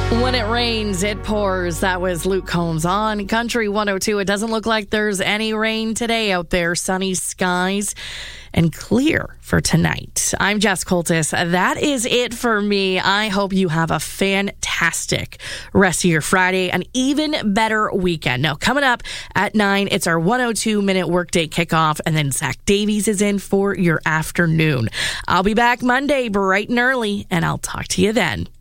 When it rains, it pours. That was Luke Combs on Country 102. It doesn't look like there's any rain today out there. Sunny skies and clear for tonight. I'm Jess Coltis. That is it for me. I hope you have a fantastic rest of your Friday, an even better weekend. Now, coming up at 9, it's our 102-minute workday kickoff, and then Zach Davies is in for your afternoon. I'll be back Monday bright and early, and I'll talk to you then.